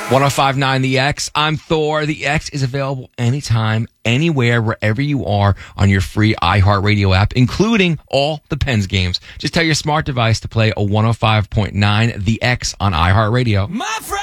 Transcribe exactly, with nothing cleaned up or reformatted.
one oh five point nine The X. I'm Thor. The X is available anytime, anywhere, wherever you are on your free iHeartRadio app, including all the Pens games. Just tell your smart device to play a one oh five point nine The X on iHeartRadio. My friend!